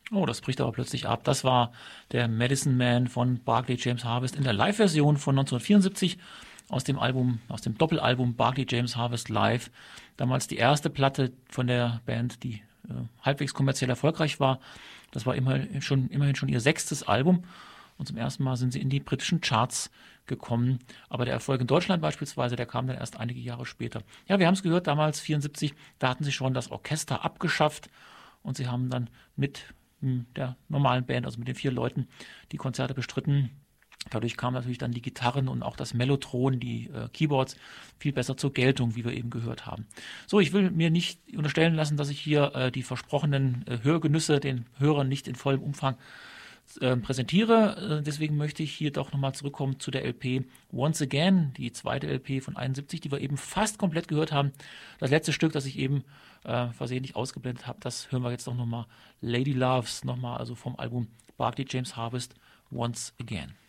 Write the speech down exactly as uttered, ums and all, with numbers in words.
Oh, das bricht aber plötzlich ab. Das war der Medicine Man von Barclay James Harvest in der Live-Version von neunzehnhundertvierundsiebzig aus dem Album, aus dem Doppelalbum Barclay James Harvest Live. Damals die erste Platte von der Band, die äh, halbwegs kommerziell erfolgreich war. Das war immerhin schon, immerhin schon ihr sechstes Album. Und zum ersten Mal sind sie in die britischen Charts gekommen. Aber der Erfolg in Deutschland beispielsweise, der kam dann erst einige Jahre später. Ja, wir haben es gehört, damals vierundsiebzig, da hatten sie schon das Orchester abgeschafft und sie haben dann mit der normalen Band, also mit den vier Leuten, die Konzerte bestritten. Dadurch kamen natürlich dann die Gitarren und auch das Mellotron, die äh, Keyboards, viel besser zur Geltung, wie wir eben gehört haben. So, ich will mir nicht unterstellen lassen, dass ich hier äh, die versprochenen äh, Hörgenüsse den Hörern nicht in vollem Umfang äh, präsentiere. Äh, deswegen möchte ich hier doch nochmal zurückkommen zu der L P Once Again, die zweite L P von einundsiebzig, die wir eben fast komplett gehört haben. Das letzte Stück, das ich eben äh, versehentlich ausgeblendet habe, das hören wir jetzt doch nochmal. Lady Loves, nochmal also vom Album Barclay James Harvest Once Again.